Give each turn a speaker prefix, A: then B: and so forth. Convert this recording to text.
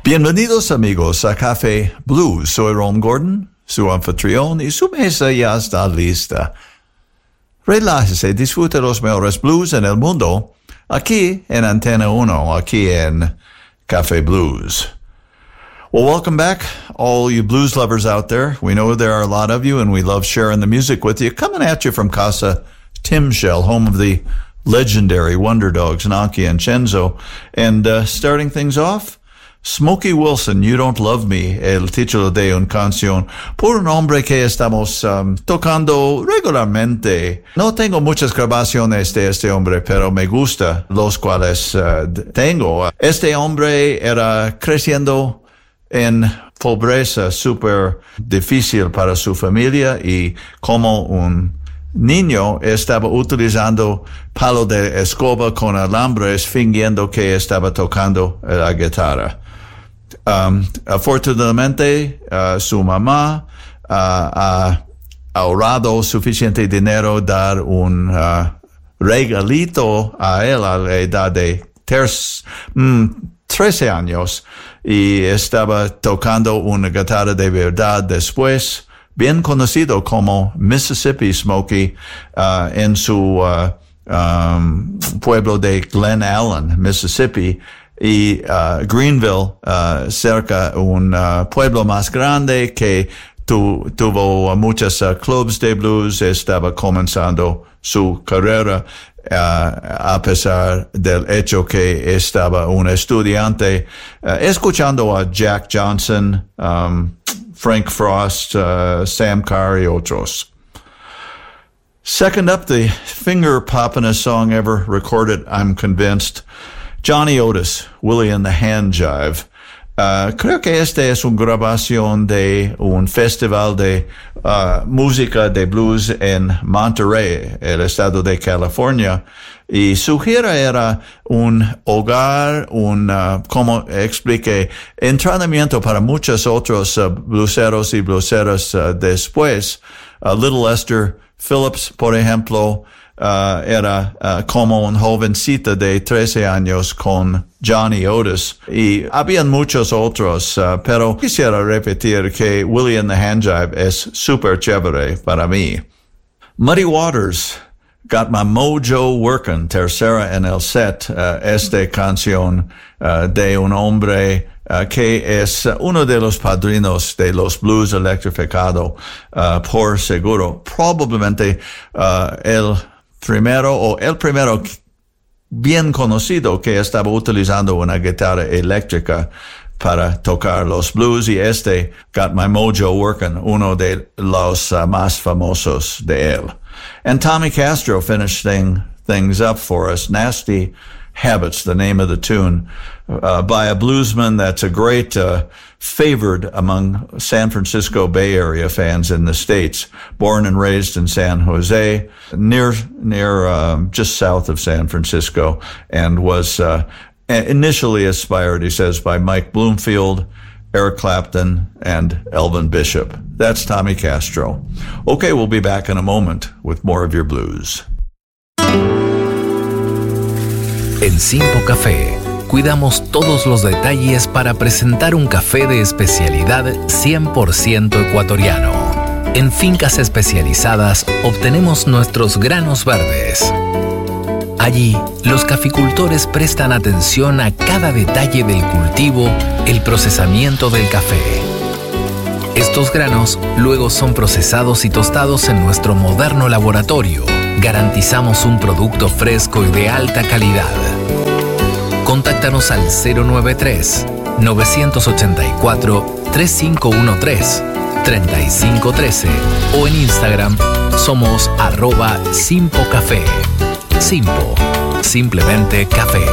A: Bienvenidos amigos a Café Blues. Soy Ron Gordon, su anfitrión, y su mesa ya está lista. Relájese, disfrute los mejores blues en el mundo, aquí en Antena 1, aquí en Café Blues. Well, welcome back, all you blues lovers out there. We know there are a lot of you, and we love sharing the music with you. Coming at you from Casa Timshel, home of the legendary Wonder Dogs, Naki and Chenzo. And starting things off, Smokey Wilson, You Don't Love Me, el título de una canción por un hombre que estamos tocando regularmente. No tengo muchas grabaciones de este hombre, pero me gusta los cuales tengo. Este hombre era creciendo en pobreza súper difícil para su familia y como un niño estaba utilizando palo de escoba con alambres fingiendo que estaba tocando la guitarra. Afortunadamente, su mamá ha ahorrado suficiente dinero dar un regalito a él a la edad de 13 años y estaba tocando una guitarra de verdad después, bien conocido como Mississippi Smokey, en su pueblo de Glen Allen, Mississippi, y Greenville, cerca un pueblo más grande que tuvo muchos clubs de blues, estaba comenzando su carrera, a pesar del hecho que estaba un estudiante, escuchando a Jack Johnson, Frank Frost, Sam Carr y otros. Second up, the finger-poppinest song ever recorded, I'm convinced, Johnny Otis, Willie and the Hand Jive. Creo que esta es una grabación de un festival de música de blues en Monterey, el estado de California. Y su gira era un hogar, como expliqué, entrenamiento para muchos otros blueseros y blueseras después. Little Esther Phillips, por ejemplo, era como un jovencita de 13 años con Johnny Otis, y habían muchos otros, pero quisiera repetir que Willie and the Hand Jive es súper chévere para mí. Muddy Waters, Got My Mojo Workin', tercera en el set, esta canción de un hombre que es uno de los padrinos de los blues electrificado, por seguro, probablemente el primero bien conocido que estaba utilizando una guitarra eléctrica para tocar los blues, y Got My Mojo Workin', uno de los más famosos de él. And Tommy Castro finished things up for us. Nasty Habits, the name of the tune, by a bluesman that's a great favored among San Francisco Bay Area fans in the States. Born and raised in San Jose, near just south of San Francisco, and was initially inspired, he says, by Mike Bloomfield, Eric Clapton, and Elvin Bishop. That's Tommy Castro. Okay, we'll be back in a moment with more of your blues.
B: En Simpo Café, cuidamos todos los detalles para presentar un café de especialidad 100% ecuatoriano. En fincas especializadas obtenemos nuestros granos verdes. Allí, los caficultores prestan atención a cada detalle del cultivo, el procesamiento del café. Estos granos luego son procesados y tostados en nuestro moderno laboratorio. Garantizamos un producto fresco y de alta calidad. Contáctanos al 093-984-3513-3513 o en Instagram somos @SimpoCafé. Simpo, simplemente café.